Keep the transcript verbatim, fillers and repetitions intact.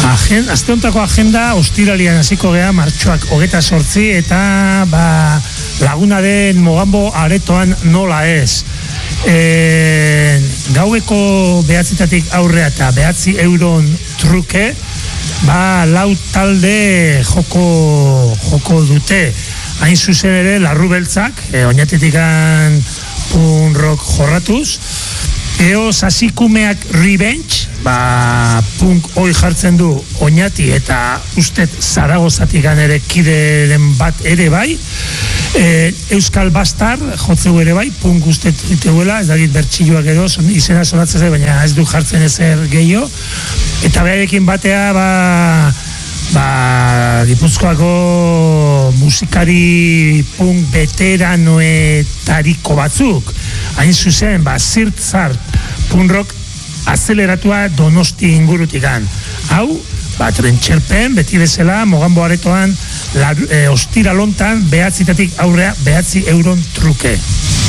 Agen, azte hontako agenda ostiralian hasiko gea martxoak hogeta sortzi eta ba, laguna den Mogambo aretoan nola ez. E, gaueko behatzitatik aurrea eta behatzi euron truke, ba, lau talde joko, joko dute. Hain zuzen ere, larru beltzak, e, oinatitikan pun rock jorratuz, eo sasikumeak Revenge, ba, punk hoi jartzen du oinati eta ustet Zaragozatikan ere kideren bat ere bai, e, Euskal Bastar jotzeu ere bai, punk ustet iteuela, ez dakit bertxilloak edo, son, izena sonatzen zai, baina ez du jartzen ezer gehiago, eta beharekin batea, ba, ba, Gipuzkoako musikari punk veteranoetariko batzuk, hain zuzen, ba, zirtzart, punk rock azeleratua Donosti ingurutikan. Hau, ba, Trentxerpen, beti bezala, Mogambo aretoan, la, e, ostira lontan, behatzitatik aurrea, behatzi euron truke.